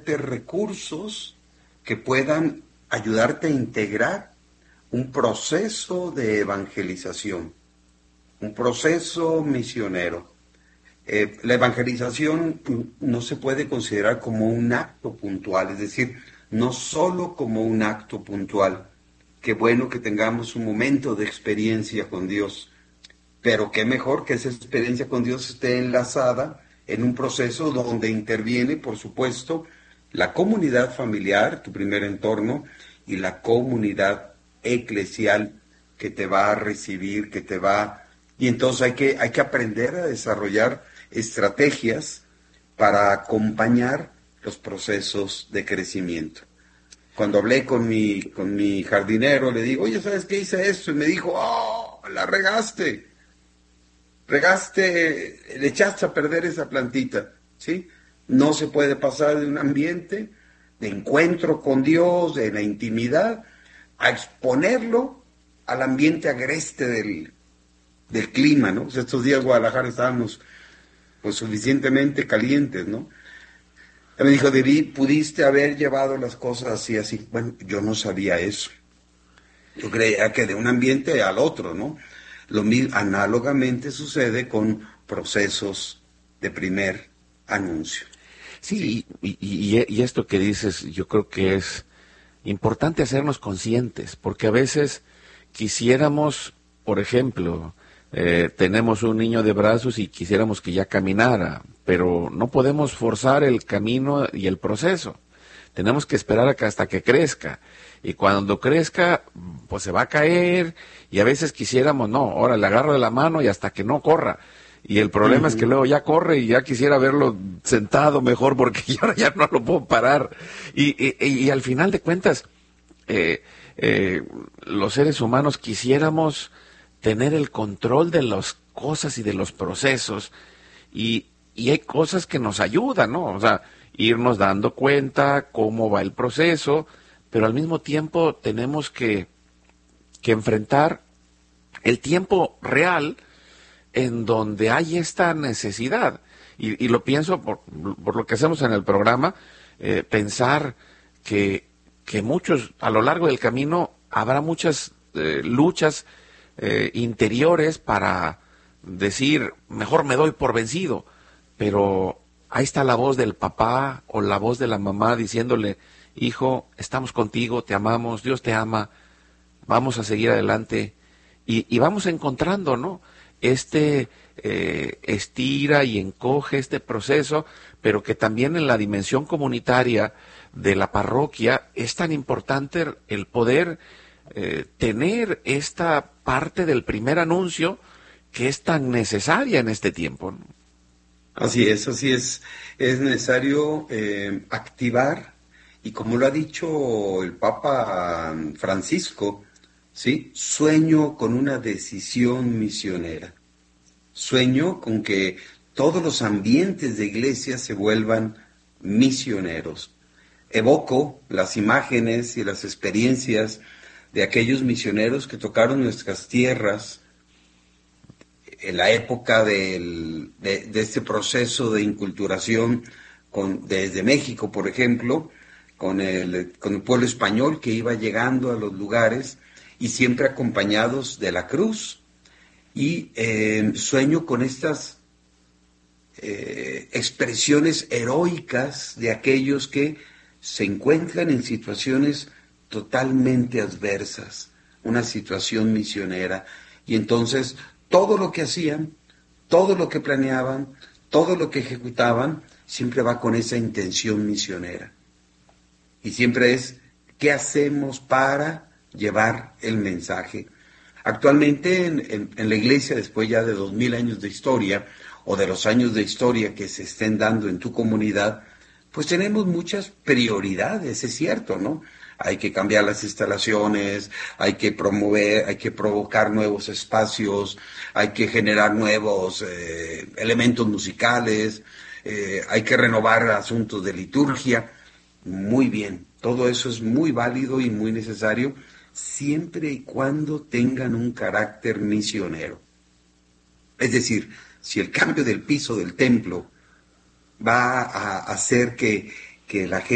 ofrecerte recursos que puedan ayudarte a integrar un proceso de evangelización, un proceso misionero. La evangelización no se puede considerar como un acto puntual, es decir, no solo como un acto puntual. Qué bueno que tengamos un momento de experiencia con Dios, pero qué mejor que esa experiencia con Dios esté enlazada en un proceso donde interviene, por supuesto, la comunidad familiar, tu primer entorno, y la comunidad eclesial que te va a recibir, que te va... Y entonces hay que aprender a desarrollar estrategias para acompañar los procesos de crecimiento. Cuando hablé con mi jardinero, le digo, oye, ¿sabes qué hice esto? Y me dijo, oh, la regaste, le echaste a perder esa plantita, ¿sí? No se puede pasar de un ambiente de encuentro con Dios, de la intimidad, a exponerlo al ambiente agreste del clima, ¿no? Pues estos días en Guadalajara estábamos pues suficientemente calientes, ¿no? Él me dijo, pudiste haber llevado las cosas así, así. Bueno, yo no sabía eso. Yo creía que de un ambiente al otro, ¿no? Lo mismo, análogamente sucede con procesos de primer anuncio. Sí, y esto que dices, yo creo que es importante hacernos conscientes, porque a veces quisiéramos, por ejemplo, tenemos un niño de brazos y quisiéramos que ya caminara, pero no podemos forzar el camino y el proceso. Tenemos que esperar hasta que crezca. Y cuando crezca, pues se va a caer, y a veces quisiéramos, no, ahora le agarro de la mano y hasta que no corra. Y el problema es que luego ya corre y ya quisiera verlo sentado mejor porque ahora ya no lo puedo parar. Y al final de cuentas, los seres humanos quisiéramos tener el control de las cosas y de los procesos, y hay cosas que nos ayudan, ¿no? O sea, irnos dando cuenta cómo va el proceso, pero al mismo tiempo tenemos que enfrentar el tiempo real en donde hay esta necesidad. Y lo pienso por lo que hacemos en el programa, pensar que muchos, a lo largo del camino, habrá muchas luchas interiores para decir, mejor me doy por vencido, pero ahí está la voz del papá o la voz de la mamá diciéndole, hijo, estamos contigo, te amamos, Dios te ama, vamos a seguir adelante, y vamos encontrando, ¿no? Estira y encoge este proceso, pero que también en la dimensión comunitaria de la parroquia es tan importante el poder tener esta parte del primer anuncio que es tan necesaria en este tiempo, ¿no? Así es, así es. Es necesario activar, y como lo ha dicho el Papa Francisco, ¿sí? Sueño con una decisión misionera. Sueño con que todos los ambientes de iglesia se vuelvan misioneros. Evoco las imágenes y las experiencias de aquellos misioneros que tocaron nuestras tierras en la época de este proceso de inculturación desde México, por ejemplo, con el pueblo español que iba llegando a los lugares y siempre acompañados de la cruz. Y sueño con estas expresiones heroicas de aquellos que se encuentran en situaciones totalmente adversas, una situación misionera, y entonces todo lo que hacían, todo lo que planeaban, todo lo que ejecutaban, siempre va con esa intención misionera. Y siempre es, ¿qué hacemos para llevar el mensaje? Actualmente en la iglesia, después ya de 2000 años de historia, o de los años de historia que se estén dando en tu comunidad, pues tenemos muchas prioridades, es cierto, ¿no? Hay que cambiar las instalaciones, hay que promover, hay que provocar nuevos espacios, hay que generar nuevos elementos musicales, hay que renovar asuntos de liturgia. Muy bien, todo eso es muy válido y muy necesario, siempre y cuando tengan un carácter misionero. Es decir, si el cambio del piso del templo va a hacer que la gente